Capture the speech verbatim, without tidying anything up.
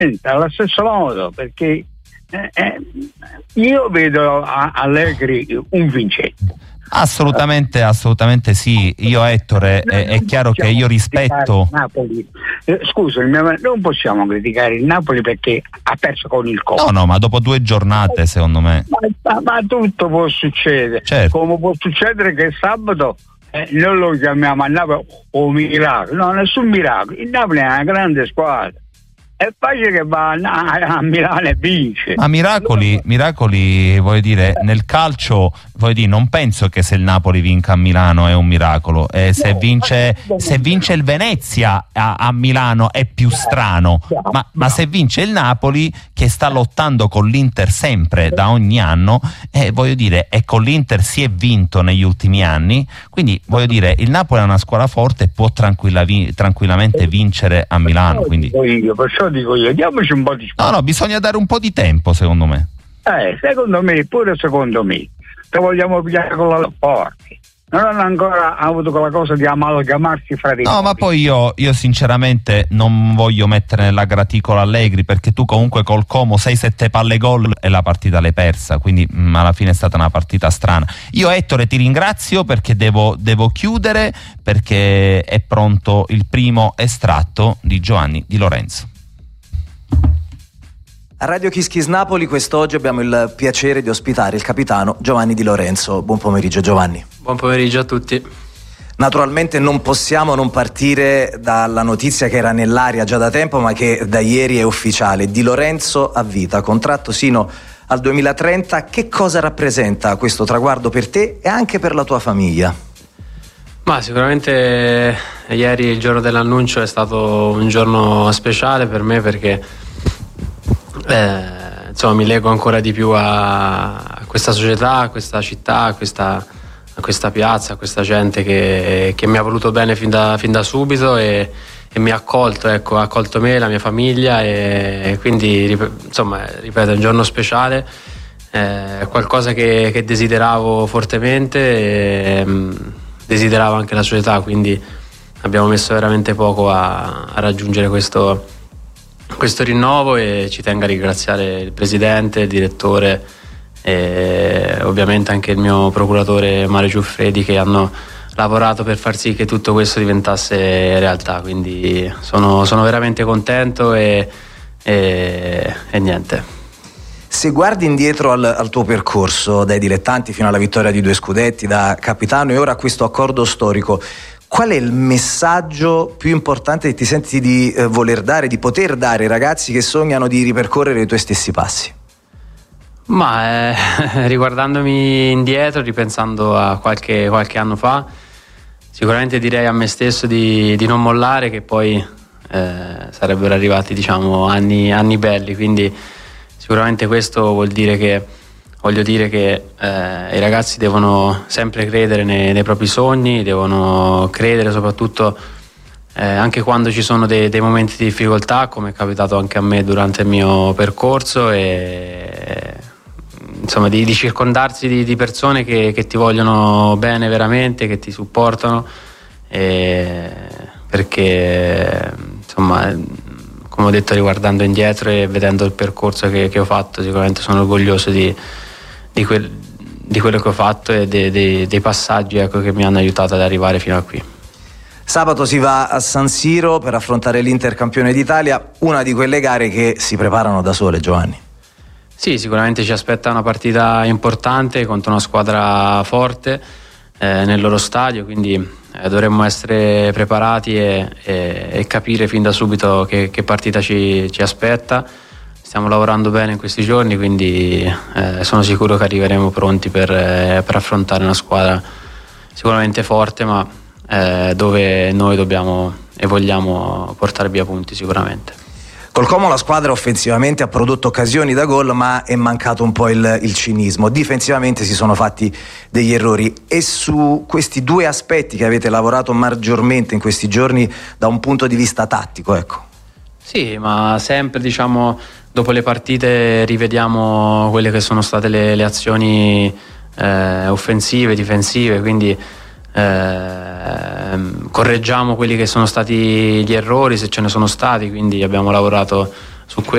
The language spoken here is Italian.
allo stesso modo, perché eh, eh, io vedo a Allegri un vincente. Assolutamente, assolutamente sì. Io, Ettore, è, è chiaro che io rispetto Napoli. Eh, scusa, non possiamo criticare il Napoli perché ha perso con il Como. No, no, ma dopo due giornate, secondo me. Ma, ma, ma tutto può succedere. Certo. Come può succedere che sabato eh, noi lo chiamiamo a Napoli o miracolo. No, nessun miracolo. Il Napoli è una grande squadra. È facile che va a, a Milano e vince. Ma miracoli, miracoli, voglio dire, nel calcio, voglio dire, non penso che se il Napoli vinca a Milano è un miracolo. Eh, se, vince, se vince il Venezia a, a Milano è più strano. Ma, ma se vince il Napoli, che sta lottando con l'Inter sempre, da ogni anno, eh, voglio dire, e con l'Inter si è vinto negli ultimi anni. Quindi, voglio dire, il Napoli è una squadra forte e può tranquilla, vi, tranquillamente vincere a Milano. Quindi... Io, perciò dico io, diamoci un po' di spazio. No, no, bisogna dare un po' di tempo, secondo me. Eh, secondo me, pure secondo me, se vogliamo pigliare con la forte. Non hanno ancora avuto quella cosa di amalgamarsi fra di No, noi. ma poi io, io sinceramente non voglio mettere nella graticola Allegri, perché tu comunque col Como sei sette palle gol e la partita l'hai persa, quindi mh, alla fine è stata una partita strana. Io, Ettore, ti ringrazio perché devo, devo chiudere, perché è pronto il primo estratto di Giovanni Di Lorenzo. A Radio Kiss Kiss Napoli quest'oggi abbiamo il piacere di ospitare il capitano Giovanni Di Lorenzo. Buon pomeriggio, Giovanni. Buon pomeriggio a tutti. Naturalmente non possiamo non partire dalla notizia che era nell'aria già da tempo, ma che da ieri è ufficiale. Di Lorenzo a vita, contratto sino al duemilatrenta. Che cosa rappresenta questo traguardo per te e anche per la tua famiglia? Ma sicuramente ieri, il giorno dell'annuncio, è stato un giorno speciale per me, perché eh, insomma mi lego ancora di più a, a questa società, a questa città, a questa, a questa piazza, a questa gente che, che mi ha voluto bene fin da, fin da subito e, e mi ha accolto, ecco, ha accolto me, la mia famiglia, e, e quindi insomma, ripeto, è un giorno speciale, è qualcosa che, che desideravo fortemente e mh, desiderava anche la società, quindi abbiamo messo veramente poco a, a raggiungere questo, questo rinnovo, e ci tengo a ringraziare il presidente, il direttore e ovviamente anche il mio procuratore Mario Giuffredi, che hanno lavorato per far sì che tutto questo diventasse realtà, quindi sono, sono veramente contento e, e, e niente. Se guardi indietro al, al tuo percorso, dai dilettanti fino alla vittoria di due scudetti da capitano e ora a questo accordo storico, qual è il messaggio più importante che ti senti di eh, voler dare, di poter dare ai ragazzi che sognano di ripercorrere i tuoi stessi passi? Ma eh, riguardandomi indietro, ripensando a qualche, qualche anno fa, sicuramente direi a me stesso di, di non mollare, che poi eh, sarebbero arrivati, diciamo, anni, anni belli, quindi sicuramente questo vuol dire che voglio dire che eh, i ragazzi devono sempre credere nei, nei propri sogni, devono credere soprattutto eh, anche quando ci sono dei, dei momenti di difficoltà, come è capitato anche a me durante il mio percorso, e insomma di, di circondarsi di, di persone che, che ti vogliono bene veramente, che ti supportano, e perché insomma, come ho detto, riguardando indietro e vedendo il percorso che, che ho fatto, sicuramente sono orgoglioso di, di, quel, di quello che ho fatto e de, de, dei passaggi, ecco, che mi hanno aiutato ad arrivare fino a qui. Sabato si va a San Siro per affrontare l'Inter campione d'Italia, una di quelle gare che si preparano da sole, Giovanni. Sì, sicuramente ci aspetta una partita importante contro una squadra forte eh, nel loro stadio, quindi eh, dovremmo essere preparati e, e, e capire fin da subito che, che partita ci, ci aspetta. Stiamo lavorando bene in questi giorni, quindi eh, sono sicuro che arriveremo pronti per, eh, per affrontare una squadra sicuramente forte, ma eh, dove noi dobbiamo e vogliamo portare via punti sicuramente. Col Como la squadra offensivamente ha prodotto occasioni da gol, ma è mancato un po' il, il cinismo. Difensivamente si sono fatti degli errori, e su questi due aspetti che avete lavorato maggiormente in questi giorni da un punto di vista tattico, ecco. Sì, ma sempre, diciamo, dopo le partite rivediamo quelle che sono state le, le azioni eh, offensive, difensive, quindi Eh, correggiamo quelli che sono stati gli errori, se ce ne sono stati, quindi abbiamo lavorato su questo.